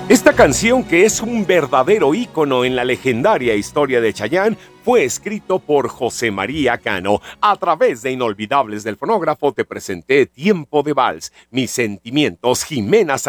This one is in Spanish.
Esta canción, que es un verdadero ícono en la legendaria historia de Chayanne, fue escrito por José María Cano. A través de Inolvidables del Fonógrafo te presenté Tiempo de Vals, Mis Sentimientos, Jimena